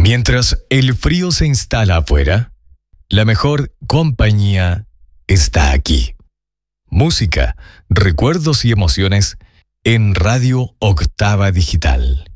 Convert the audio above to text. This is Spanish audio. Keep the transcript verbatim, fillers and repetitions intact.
Mientras el frío se instala afuera, la mejor compañía está aquí. Música, recuerdos y emociones en Radio Octava Digital.